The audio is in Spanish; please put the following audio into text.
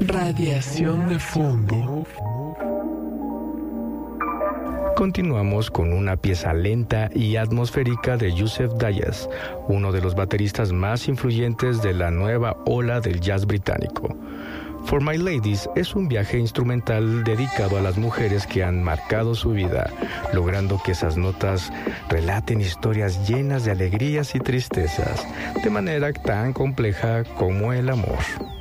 Radiación de fondo. Continuamos con una pieza lenta y atmosférica de Yusef Dayes, uno de los bateristas más influyentes de la nueva ola del jazz británico. For My Ladies es un viaje instrumental dedicado a las mujeres que han marcado su vida, logrando que esas notas relaten historias llenas de alegrías y tristezas, de manera tan compleja como el amor.